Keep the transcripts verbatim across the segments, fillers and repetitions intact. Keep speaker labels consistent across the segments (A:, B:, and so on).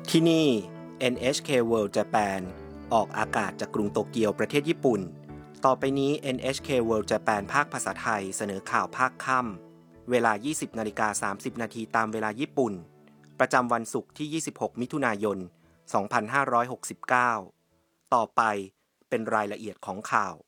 A: ที่นี่ เอ็น เอช เค World Japan ออกอากาศจากกรุงโตเกียวประเทศญี่ปุ่นต่อไปนี้ เอ็น เอช เค World Japan ภาคภาษาไทยเสนอข่าวภาคค่ำเวลา ยี่สิบนาฬิกาสามสิบนาทีตามเวลาญี่ปุ่นประจำวันศุกร์ที่ ยี่สิบหกมิถุนายนสองพันห้าร้อยหกสิบเก้าต่อไปเป็นรายละเอียดของข่าว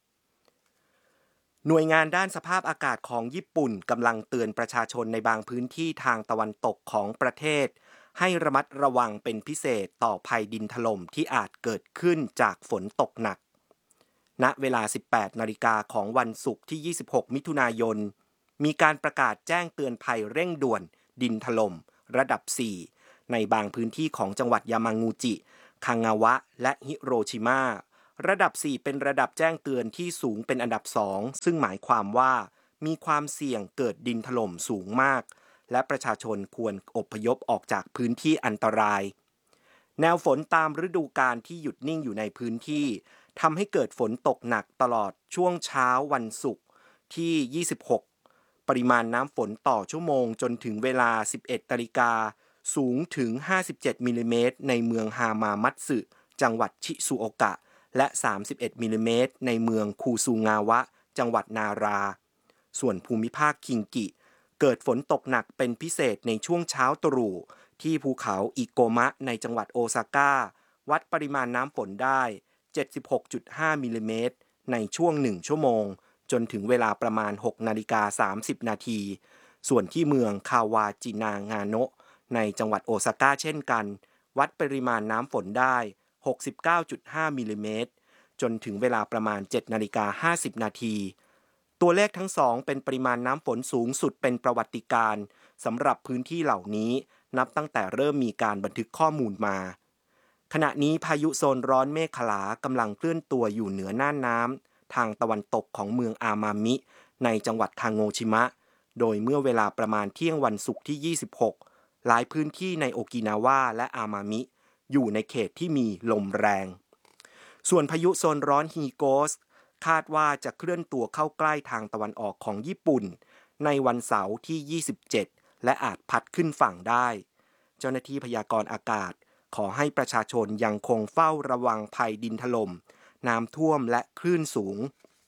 A: หน่วยงานด้านสภาพอากาศของญี่ปุ่นกำลังเตือนประชาชนในบางพื้นที่ทางตะวันตกของประเทศให้ระมัดระวังเป็นพิเศษต่อภัยดินถล่มที่อาจเกิดขึ้นจากฝนตกหนักณเวลา สิบแปดนาฬิกาของวันศุกร์ที่ ยี่สิบหกมิถุนายนมีการประกาศแจ้งเตือนภัยเร่งด่วนดินถล่มระดับ สี่ในบางพื้นที่ของจังหวัดยามางูจิคางาวะและฮิโรชิมาระดับ สี่เป็นระดับแจ้งเตือนที่สูงเป็นอันดับ สองซึ่งหมายความว่ามีความเสี่ยงเกิดดินถล่มสูงมากและประชาชนควรอพยพออกจากพื้นที่อันตรายแนวฝนตามฤดูกาลที่หยุดนิ่งอยู่ในพื้นที่ทำให้เกิดฝนตกหนักตลอดช่วงเช้าวันศุกร์ที่ ยี่สิบหกปริมาณน้ำฝนต่อชั่วโมงจนถึงเวลา สิบเอ็ดนาฬิกาสูงถึงห้าสิบเจ็ดมิลลิเมตรในเมืองฮามามัตสึจังหวัดชิซุโอกะและสามสิบเอ็ดมิลลิเมตรในเมืองคูซูงาวะจังหวัดนาราส่วนภูมิภาคคิงกิเกิดฝนตกหนักเป็นพิเศษในช่วงเช้าตรู่ที่ภูเขาอิโกมะในจังหวัดโอซาก้าวัดปริมาณน้ำฝนได้ เจ็ดสิบหกจุดห้ามิลลิเมตรในช่วงหนึ่งชั่วโมงจนถึงเวลาประมาณ หกนาฬิกาสามสิบนาทีส่วนที่เมืองคาวาจินางาโนะในจังหวัดโอซาก้าเช่นกันวัดปริมาณน้ำฝนได้ หกสิบเก้าจุดห้ามิลลิเมตรจนถึงเวลาประมาณ เจ็ดนาฬิกาห้าสิบนาทีตัวเลขทั้งสองเป็นปริมาณน้ำฝนสูงสุดเป็นประวัติการณ์สำหรับพื้นที่เหล่านี้นับตั้งแต่เริ่มมีการบันทึกข้อมูลมาขณะนี้พายุโซนร้อนเมฆขลากำลังเคลื่อนตัวอยู่เหนือน่านน้ำทางตะวันตกของเมืองอามามิในจังหวัดคางโงชิมะโดยเมื่อเวลาประมาณเที่ยงวันศุกร์ที่ ยี่สิบหกหลายพื้นที่ในโอกินาวาและอามามิอยู่ในเขตที่มีลมแรงส่วนพายุโซนร้อนฮีโกสคาดว่าจะเคลื่อนตัวเข้าใกล้ทางตะวันออกของญี่ปุ่นในวันเสาร์ที่ ยี่สิบเจ็ดและอาจพัดขึ้นฝั่งได้เจ้าหน้าที่พยากรณ์อากาศขอให้ประชาชนยังคงเฝ้าระวังภัยดินถล่มน้ำท่วมและคลื่นสูง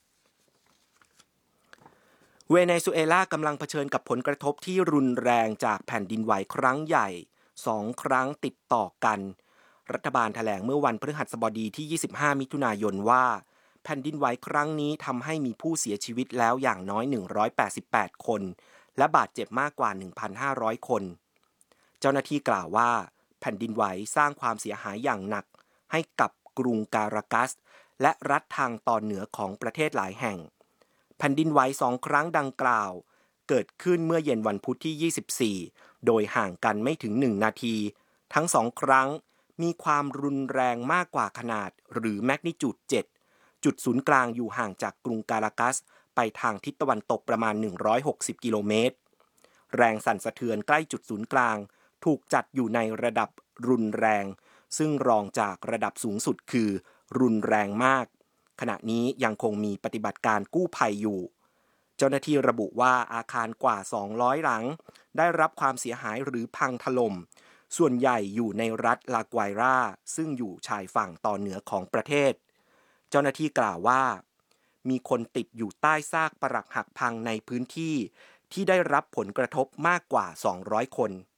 A: เวเนซุเอลากำลังเผชิญกับผลกระทบที่รุนแรงจากแผ่นดินไหวครั้งใหญ่สองครั้งติดต่อกันรัฐบาลแถลงเมื่อวันพฤหัสบดีที่ ยี่สิบห้ามิถุนายนว่าแผ่นดินไหวครั้งนี้ทำให้มีผู้เสียชีวิตแล้วอย่างน้อยหนึ่งร้อยแปดสิบแปดคนและบาดเจ็บมากกว่า หนึ่งพันห้าร้อย คนเจ้าหน้าที่กล่าวว่าแผ่นดินไหวสร้างความเสียหายอย่างหนักให้กับกรุงการากัสและรัฐทางตอนเหนือของประเทศหลายแห่งแผ่นดินไหวสองครั้งดังกล่าวเกิดขึ้นเมื่อเย็นวันพุธที่ ยี่สิบสี่โดยห่างกันไม่ถึงหนึ่งนาทีทั้งสองครั้งมีความรุนแรงมากกว่าขนาดหรือแมกนิจูดเจ็ดจุดศูนย์กลางอยู่ห่างจากกรุงการากัสไปทางทิศตะวันตกประมาณหนึ่งร้อยหกสิบกิโลเมตรแรงสั่นสะเทือนใกล้จุดศูนย์กลางถูกจัดอยู่ในระดับรุนแรงซึ่งรองจากระดับสูงสุดคือรุนแรงมากขณะนี้ยังคงมีปฏิบัติการกู้ภัยอยู่เจ้าหน้าที่ระบุว่าอาคารกว่าสองร้อยหลังได้รับความเสียหายหรือพังถล่มส่วนใหญ่อยู่ในรัฐลาไกวราซึ่งอยู่ชายฝั่งตอนเหนือของประเทศเจ้าหน้าที่กล่าวว่ามีคนติดอยู่ใต้ซากปรักหักพังในพื้นที่ที่ได้รับผลกระทบมากกว่าสองร้อยคน